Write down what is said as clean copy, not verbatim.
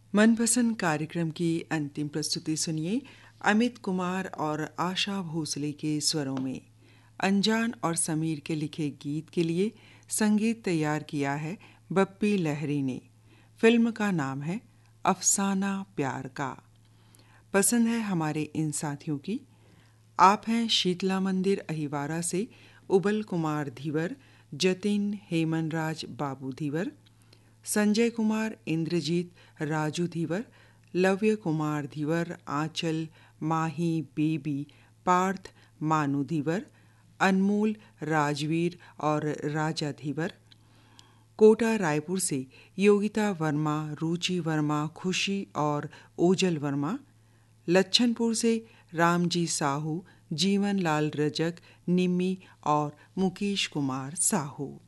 मनपसंद कार्यक्रम की अंतिम प्रस्तुति सुनिए अमित कुमार और आशा भोसले के स्वरों में। अनजान और समीर के लिखे गीत के लिए संगीत तैयार किया है बप्पी लहरी ने। फिल्म का नाम है अफसाना प्यार का। पसंद है हमारे इन साथियों की। आप हैं शीतला मंदिर अहिवारा से उबल कुमार धीवर, जतिन हेमनराज बाबू धीवर, संजय कुमार इंद्रजीत राजू धीवर, लव्य कुमार धीवर, आंचल माही बेबी, पार्थ मानू धीवर, अनमोल राजवीर और राजा धीवर, कोटा रायपुर से योगिता वर्मा, रुचि वर्मा, खुशी और ओजल वर्मा, लच्छनपुर से रामजी साहू, जीवन लाल रजक, निम्मी और मुकेश कुमार साहू।